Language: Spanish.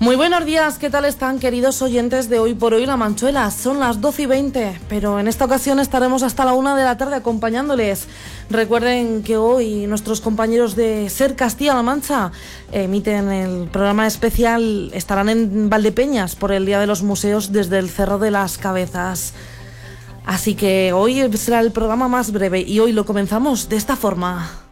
Muy buenos días, ¿qué tal están, queridos oyentes de Hoy por Hoy La Manchuela? Son las 12:20, pero en esta ocasión estaremos hasta la 1 de la tarde acompañándoles. Recuerden que hoy nuestros compañeros de Ser Castilla-La Mancha emiten el programa especial, estarán en Valdepeñas por el Día de los Museos desde el Cerro de las Cabezas. Así que hoy será el programa más breve y hoy lo comenzamos de esta forma.